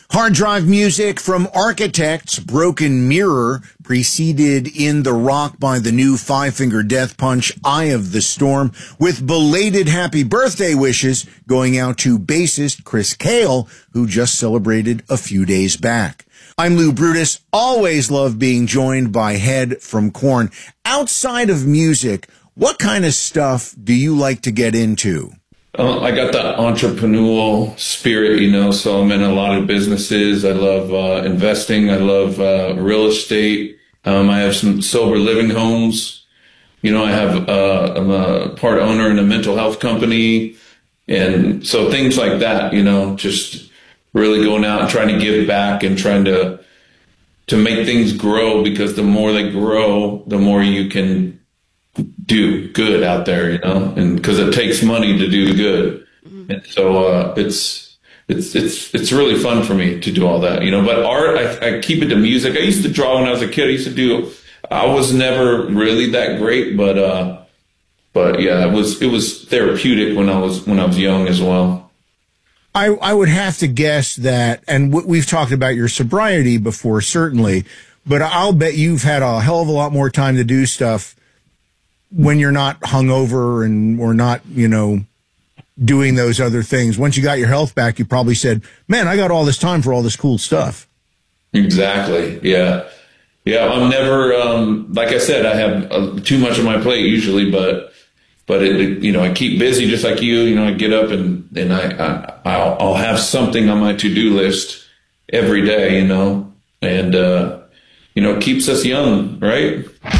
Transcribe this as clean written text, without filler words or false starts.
Hard drive music from Architects, Broken Mirror, preceded In the Rock by the new Five Finger Death Punch, Eye of the Storm, with belated happy birthday wishes going out to bassist Chris Cale, who just celebrated a few days back. I'm Lou Brutus. Always love being joined by Head from Korn. Outside of music, what kind of stuff do you like to get into? I got the entrepreneurial spirit, so I'm in a lot of businesses. I love investing. I love real estate. I have some sober living homes. I'm a part owner in a mental health company. And so things like that, just really going out and trying to give back and trying to make things grow, because the more they grow, the more you can do good out there, and because it takes money to do good. And so it's really fun for me to do all that, but art, I keep it to music. I used to draw when I was a kid. I was never really that great, but yeah, it was therapeutic when I was young as well. I would have to guess that, and we've talked about your sobriety before, certainly, but I'll bet you've had a hell of a lot more time to do stuff when you're not hungover or not, doing those other things. Once you got your health back, you probably said, man, I got all this time for all this cool stuff. Exactly. Yeah. Yeah. I'm never, like I said, I have too much on my plate usually, but I keep busy just like you. I get up and I'll have something on my to-do list every day, and it keeps us young, right?